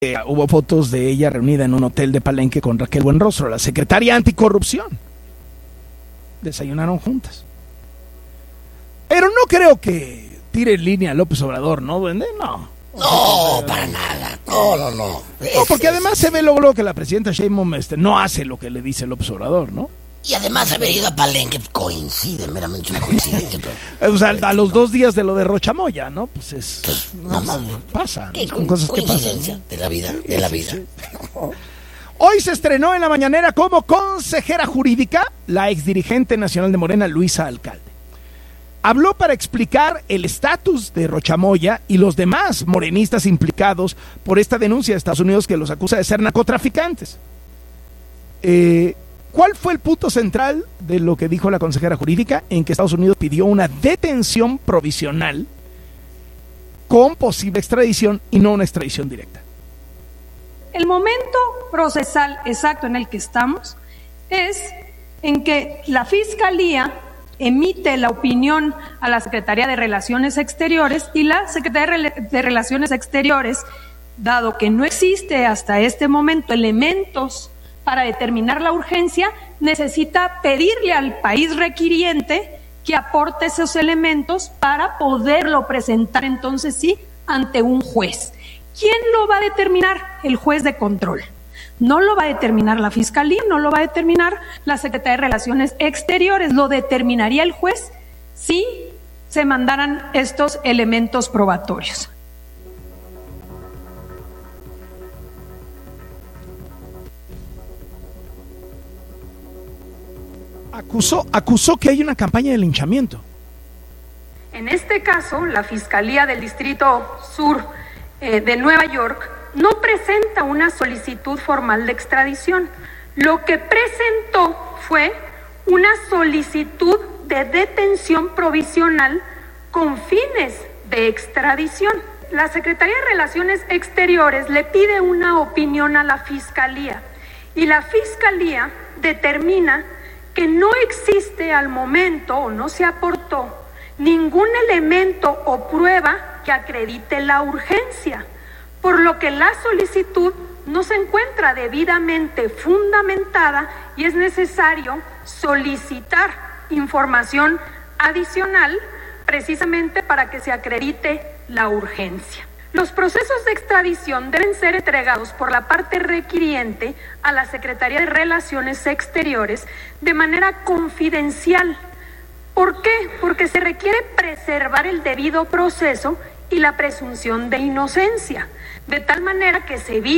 Hubo fotos de ella reunida en un hotel de Palenque con Raquel Buenrostro, la secretaria anticorrupción. Desayunaron juntas. Pero no creo que tire en línea a López Obrador, ¿no, duende? No. No, para nada. No. No, porque además se ve luego que la presidenta Sheinbaum no hace lo que le dice López Obrador, ¿no? Y además haber ido a Palenque coincide, meramente una coincidencia. O sea, a los 2 días de lo de Rochamoya, ¿no? Pues es... pasa, son cosas que pasan. De la vida. Sí. Hoy se estrenó en la mañanera como consejera jurídica la exdirigente nacional de Morena, Luisa Alcalde. Habló para explicar el estatus de Rochamoya y los demás morenistas implicados por esta denuncia de Estados Unidos que los acusa de ser narcotraficantes. ¿Cuál fue el punto central de lo que dijo la consejera jurídica? En que Estados Unidos pidió una detención provisional con posible extradición y no una extradición directa. El momento procesal exacto en el que estamos es en que la Fiscalía emite la opinión a la Secretaría de Relaciones Exteriores y la Secretaría de Relaciones Exteriores, dado que no existe hasta este momento elementos para determinar la urgencia, necesita pedirle al país requiriente que aporte esos elementos para poderlo presentar entonces sí ante un juez. ¿Quién lo va a determinar? El juez de control. No lo va a determinar la Fiscalía, no lo va a determinar la Secretaría de Relaciones Exteriores, lo determinaría el juez si se mandaran estos elementos probatorios. Acusó que hay una campaña de linchamiento. En este caso, la Fiscalía del Distrito Sur de Nueva York no presenta una solicitud formal de extradición. Lo que presentó fue una solicitud de detención provisional con fines de extradición. La Secretaría de Relaciones Exteriores le pide una opinión a la Fiscalía y la Fiscalía determina que no existe al momento o no se aportó ningún elemento o prueba que acredite la urgencia, por lo que la solicitud no se encuentra debidamente fundamentada y es necesario solicitar información adicional precisamente para que se acredite la urgencia. Los procesos de extradición deben ser entregados por la parte requiriente a la Secretaría de Relaciones Exteriores de manera confidencial. ¿Por qué? Porque se requiere preservar el debido proceso y la presunción de inocencia, de tal manera que se evite